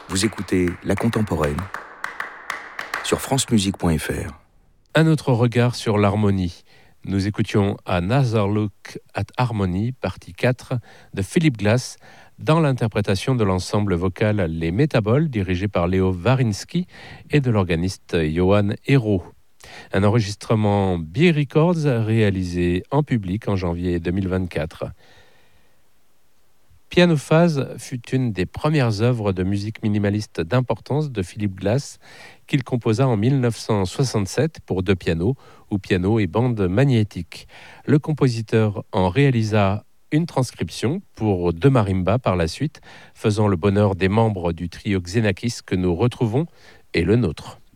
Vous écoutez La Contemporaine sur francemusique.fr. Un autre regard sur l'harmonie. Nous écoutions Another Look at Harmony, partie 4 de Philip Glass, dans l'interprétation de l'ensemble vocal Les Métaboles, dirigé par Léo Varinsky, et de l'organiste Johan Hérault. Un enregistrement Bee Records réalisé en public en janvier 2024. Piano Phase fut une des premières œuvres de musique minimaliste d'importance de Philip Glass qu'il composa en 1967 pour deux pianos, ou piano et bande magnétique. Le compositeur en réalisa une transcription pour deux marimbas par la suite, faisant le bonheur des membres du trio Xenakis que nous retrouvons et le nôtre.